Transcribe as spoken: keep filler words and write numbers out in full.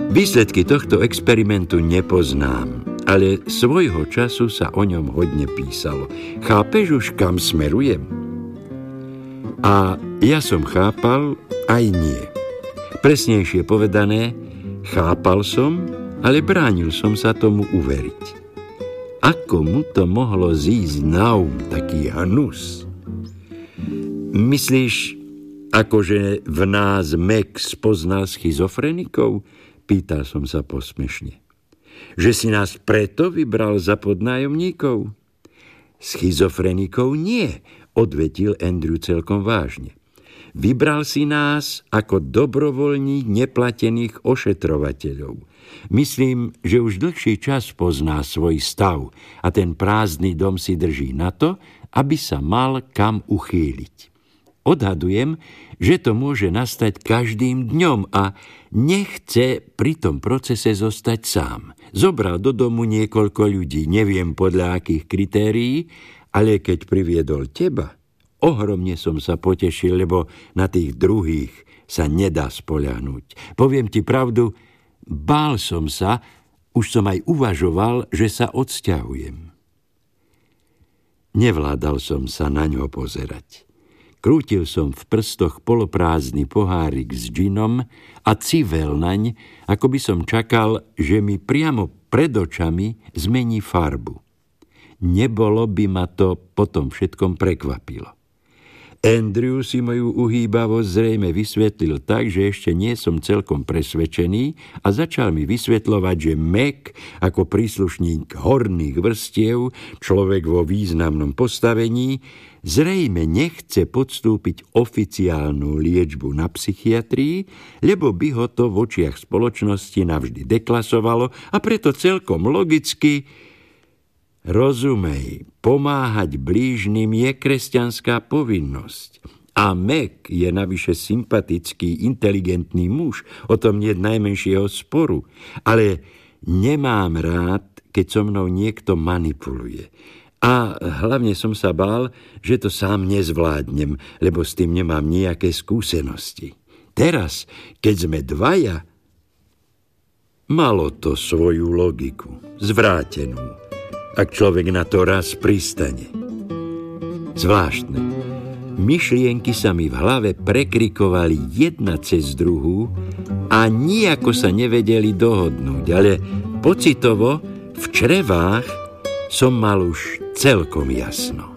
Výsledky tohto experimentu nepoznám, ale svojho času sa o ňom hodne písalo. Chápeš už, kam smerujem? A ja som chápal, aj nie. Presnejšie povedané, chápal som, ale bránil som sa tomu uveriť. Ako mu to mohlo zísť na um, taký hnus? Myslíš, akože v nás Mac spoznal schizofrenikov? Pýtal som sa posmešne. Že si nás preto vybral za podnájomníkov? Schizofrenikov nie, odvetil Andrew celkom vážne. Vybral si nás ako dobrovoľných neplatených ošetrovateľov. Myslím, že už dlhší čas pozná svoj stav a ten prázdny dom si drží na to, aby sa mal kam uchýliť. Odhadujem, že to môže nastať každým dňom a nechce pri tom procese zostať sám. Zobral do domu niekoľko ľudí, neviem podľa akých kritérií, ale keď priviedol teba, ohromne som sa potešil, lebo na tých druhých sa nedá spoľahnúť. Poviem ti pravdu, bál som sa, už som aj uvažoval, že sa odsťahujem. Nevládal som sa na ňo pozerať. Krútil som v prstoch poloprázdny pohárik s džinom a civel naň, ako by som čakal, že mi priamo pred očami zmení farbu. Nebolo by ma to potom všetkom prekvapilo. Andrew si moju uhýbavosť zrejme vysvetlil tak, že ešte nie som celkom presvedčený a začal mi vysvetľovať, že Mac ako príslušník horných vrstiev, človek vo významnom postavení, zrejme nechce podstúpiť oficiálnu liečbu na psychiatrii, lebo by ho to v očiach spoločnosti navždy deklasovalo a preto celkom logicky: rozumej, pomáhať blížnym je kresťanská povinnosť. A Mac je navyše sympatický, inteligentný muž, o tom nie je najmenšieho sporu. Ale nemám rád, keď so mnou niekto manipuluje. A hlavne som sa bál, že to sám nezvládnem, lebo s tým nemám nejaké skúsenosti. Teraz, keď sme dvaja, malo to svoju logiku, zvrátenú, ak človek na to raz pristane. Zvláštne. Myšlienky sa mi v hlave prekrikovali jedna cez druhú a nijako sa nevedeli dohodnúť, ale pocitovo v črevách som mal už celkom jasno.